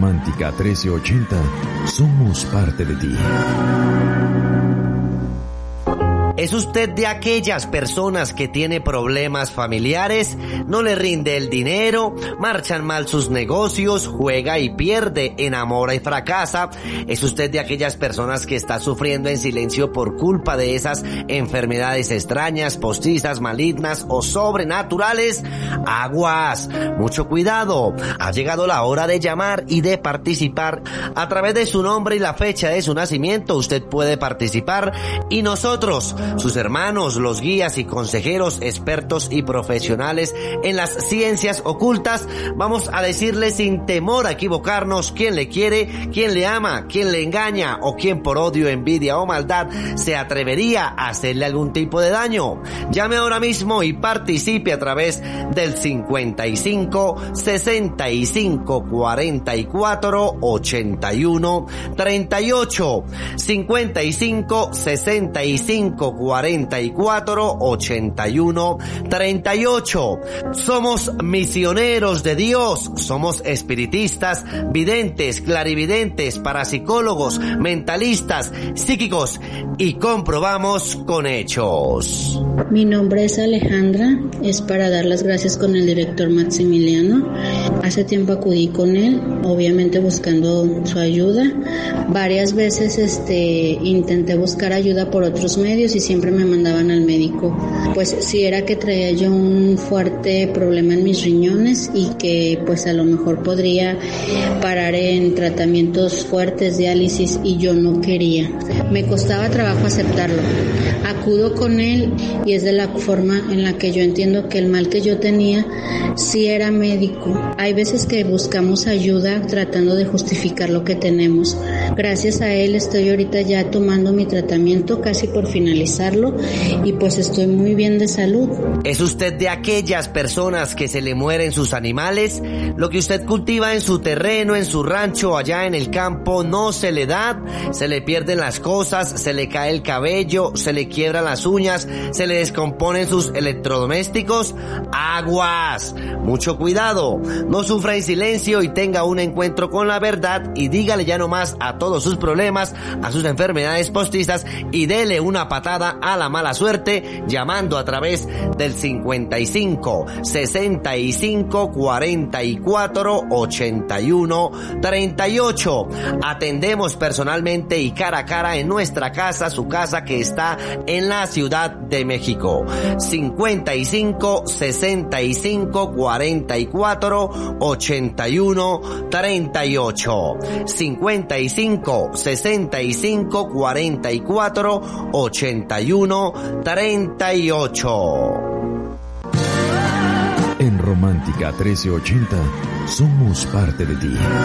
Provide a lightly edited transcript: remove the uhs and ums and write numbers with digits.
Romántica 1380, somos parte de ti. ¿Es usted de aquellas personas que tiene problemas familiares? ¿No le rinde el dinero? ¿Marchan mal sus negocios? ¿Juega y pierde? ¿Enamora y fracasa? ¿Es usted de aquellas personas que está sufriendo en silencio por culpa de esas enfermedades extrañas, postizas, malignas o sobrenaturales? ¡Aguas! Mucho cuidado. Ha llegado la hora de llamar y de participar. A través de su nombre y la fecha de su nacimiento usted puede participar y nosotros, sus hermanos, los guías y consejeros, expertos y profesionales en las ciencias ocultas, vamos a decirle sin temor a equivocarnos quién le quiere, quién le ama, quién le engaña o quién por odio, envidia o maldad se atrevería a hacerle algún tipo de daño. Llame ahora mismo y participe a través del 55 65 44 81 38, 55 65 44 81 38. Somos misioneros de Dios, somos espiritistas, videntes, clarividentes, parapsicólogos, mentalistas, psíquicos y comprobamos con hechos. Mi nombre es Alejandra, es para dar las gracias con el director Maximiliano. Hace tiempo acudí con él, obviamente buscando su ayuda. Varias veces intenté buscar ayuda por otros medios y siempre me mandaban al médico. Pues sí, era que traía yo un fuerte problema en mis riñones y que pues a lo mejor podría parar en tratamientos fuertes, diálisis, y yo no quería. Me costaba trabajo aceptarlo. Acudo con él y es de la forma en la que yo entiendo que el mal que yo tenía sí era médico. Hay veces que buscamos ayuda tratando de justificar lo que tenemos. Gracias a él estoy ahorita ya tomando mi tratamiento, casi por finalizarlo, y pues estoy muy bien de salud. ¿Es usted de aquellas personas que se le mueren sus animales? Lo que usted cultiva en su terreno, en su rancho, allá en el campo, no se le da, se le pierden las cosas, se le cae el cabello, se le quiebran las uñas, se le descomponen sus electrodomésticos. ¡Aguas! Mucho cuidado. No sufra en silencio y tenga un encuentro con la verdad y dígale ya no más a todos sus problemas, a sus enfermedades postizas y dele una patada a la mala suerte llamando a través del 55 65 44 81 38. Atendemos personalmente y cara a cara en nuestra casa, su casa que está en la Ciudad de México. 55 65 44 81 38. 55 65 44 81 38. En Romántica 1380, somos parte de ti.